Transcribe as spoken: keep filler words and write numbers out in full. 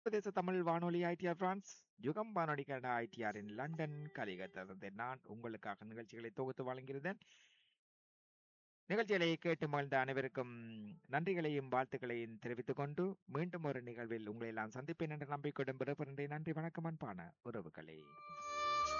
சர்வதேச தமிழ் வானொலி ITR France, யுகம் வானொலி கனடா ஐடிஆரின் லண்டன் கலிகத்திலிருந்து நான் உங்களுக்காக நிகழ்ச்சிகளை தொகுத்து வழங்குகிறேன். நிகழ்ச்சிகளை கேட்டு மகிழ்ந்த அனைவருக்கும் நன்றிகளையும் வாழ்த்துக்களையும் தெரிவித்துக் கொண்டு மீண்டும் ஒரு நிகழ்வில் உங்களை எல்லாம் சந்திப்பேன் என்ற நம்பிக்கையுடன் விடைபெறுகின்றேன். நன்றி, வணக்கம் அன்பான உறவுகளே.